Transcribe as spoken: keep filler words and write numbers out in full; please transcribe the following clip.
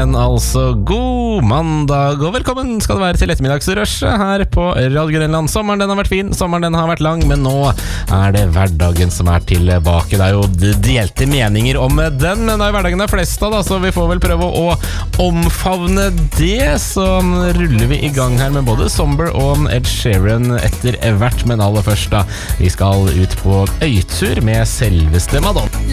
igjen, altså. God mandag, og velkommen skal det være til ettermiddagsrushet her på Radio Grenland. Sommeren den har vært fin, sommeren den har vært lang, men nå er det hverdagen som er tilbake. Det er jo delte meninger om den, men det er hverdagen det er flest av, da, så vi får vel prøve å omfavne det. Så ruller vi i gang her med både Somber og Ed Sheeran etter hvert, men aller først da, vi skal ut på øytur med selveste Madonna.